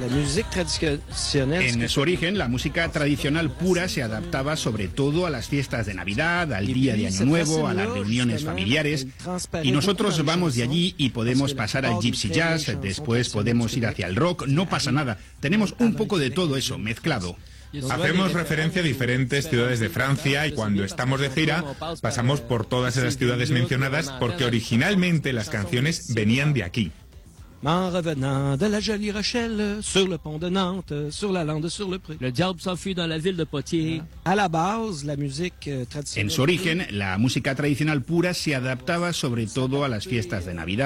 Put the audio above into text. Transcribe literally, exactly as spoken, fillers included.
En su origen, la música tradicional pura se adaptaba sobre todo a las fiestas de Navidad, al día de Año Nuevo, a las reuniones familiares. Y nosotros vamos de allí y podemos pasar al gypsy jazz, después podemos ir hacia el rock, no pasa nada. Tenemos un poco de todo eso mezclado. Hacemos referencia a diferentes ciudades de Francia y cuando estamos de gira pasamos por todas esas ciudades mencionadas porque originalmente las canciones venían de aquí. En revenant de la jolie Rochelle, sur le pont de Nantes, sur la lande, sur le pré. Le diable s'enfuit dans la ville de Poitiers. À la base, la musique traditionnelle. En su origen, la música tradicional pura se adaptaba sobre todo a las fiestas de Navidad.